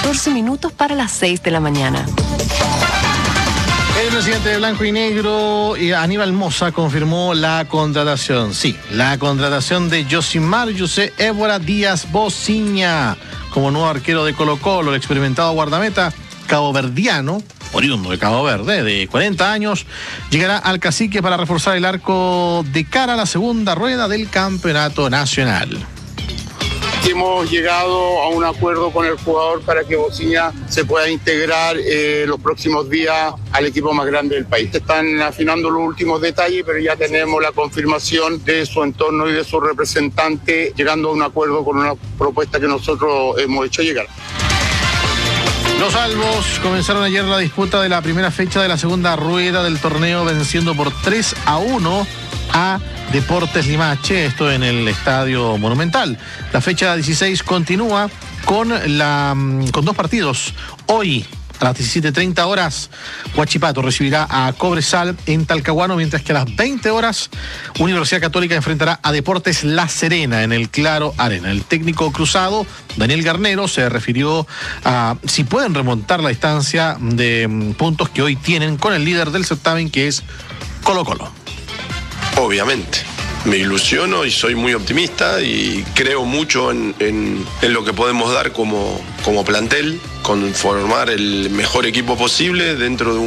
14 minutos para las 6 de la mañana. El presidente de Blanco y Negro, Aníbal Mosa, confirmó la contratación. Sí, la contratación de Josimar José Évora Díaz Bociña como nuevo arquero de Colo-Colo. El experimentado guardameta caboverdiano, oriundo de Cabo Verde, de 40 años, llegará al Cacique para reforzar el arco de cara a la segunda rueda del campeonato nacional. Hemos llegado a un acuerdo con el jugador para que Bociña se pueda integrar los próximos días al equipo más grande del país. Están afinando los últimos detalles, pero ya tenemos la confirmación de su entorno y de su representante, llegando a un acuerdo con una propuesta que nosotros hemos hecho llegar. Los albos comenzaron ayer la disputa de la primera fecha de la segunda rueda del torneo, venciendo por 3-1 a Deportes Limache, esto en el Estadio Monumental. La fecha 16 continúa con dos partidos. Hoy, a las 17:30 horas, Huachipato recibirá a Cobresal en Talcahuano, mientras que a las 20 horas, Universidad Católica enfrentará a Deportes La Serena en el Claro Arena. El técnico cruzado, Daniel Garnero, se refirió a si pueden remontar la distancia de puntos que hoy tienen con el líder del certamen, que es Colo-Colo. Obviamente, me ilusiono y soy muy optimista y creo mucho en lo que podemos dar como plantel, con formar el mejor equipo posible dentro de un